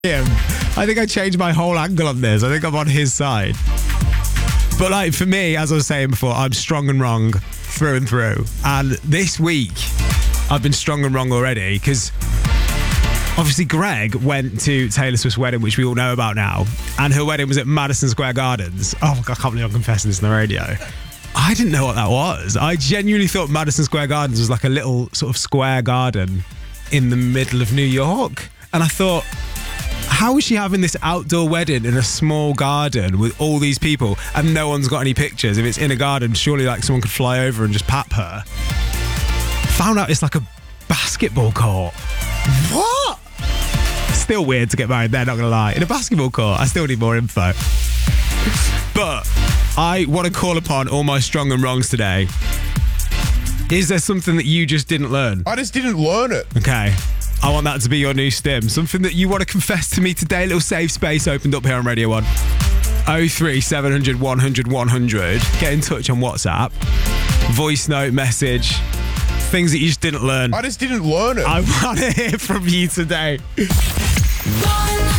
him. I think I changed my whole angle on this. I think I'm on his side. But like for me, as I was saying before, I'm strong and wrong through and through. And this week, I've been strong and wrong already because obviously Greg went to Taylor Swift's wedding, which we all know about now. And her wedding was at Madison Square Gardens. Oh my God, I can't believe I'm confessing this on the radio. I didn't know what that was. I genuinely thought Madison Square Gardens was like a little sort of square garden in the middle of New York. And I thought, how is she having this outdoor wedding in a small garden with all these people and no one's got any pictures? If it's in a garden, surely like someone could fly over and just pap her. Found out it's like a basketball court. What? Still weird to get married there, not gonna lie. In a basketball court, I still need more info. But I want to call upon all my strong and wrongs today. Is there something that you just didn't learn? I just didn't learn it. Okay. I want that to be your new stim. Something that you want to confess to me today. A little safe space opened up here on Radio 1. 03 700 100 100. Get in touch on WhatsApp. Voice note, message. Things that you just didn't learn. I just didn't learn it. I want to hear from you today.